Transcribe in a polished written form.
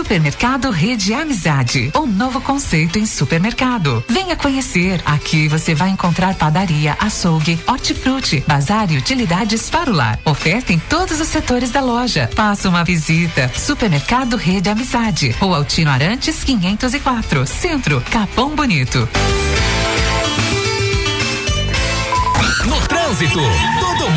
Supermercado Rede Amizade, um novo conceito em supermercado. Venha conhecer. Aqui você vai encontrar padaria, açougue, hortifruti, bazar e utilidades para o lar. Oferta em todos os setores da loja. Faça uma visita. Supermercado Rede Amizade, Rua Altino Arantes 504, Centro, Capão Bonito. No trânsito, todo